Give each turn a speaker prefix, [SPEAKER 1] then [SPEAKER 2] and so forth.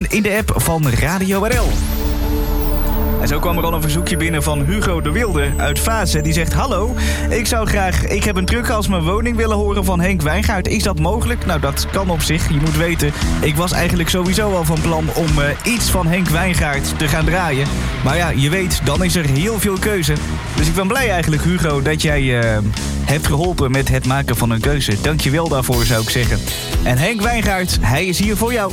[SPEAKER 1] in de app van Radio NL. En zo kwam er al een verzoekje binnen van Hugo de Wilde uit Vaassen. Die zegt: hallo, ik heb een truc als mijn woning willen horen van Henk Wijngaard. Is dat mogelijk? Nou, dat kan op zich. Je moet weten, ik was eigenlijk sowieso al van plan om iets van Henk Wijngaard te gaan draaien. Maar ja, je weet, dan is er heel veel keuze. Dus ik ben blij eigenlijk, Hugo, dat jij hebt geholpen met het maken van een keuze. Dank je wel daarvoor, zou ik zeggen. En Henk Wijngaard, hij is hier voor jou.